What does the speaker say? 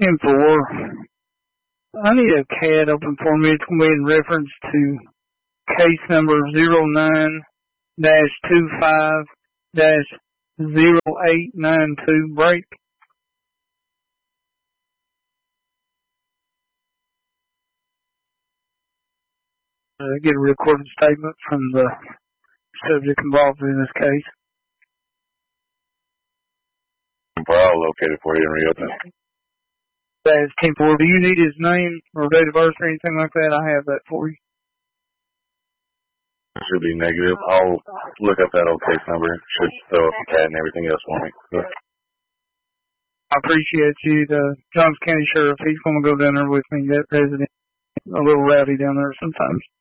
10-4. I need a CAD open for me. It's going to be in reference to case number 09-25-0892 break. Get a recorded statement from the subject involved in this case. I'll locate it for you and reopen it. That's 10-4. Do you need his name or date of birth or anything like that? I have that for you. It should be negative. I'll look up that old case number. It should throw up the CAD and everything else for me. Yeah. I appreciate you. The Johns County Sheriff, he's going to go down there with me. That resident, a little rowdy down there sometimes.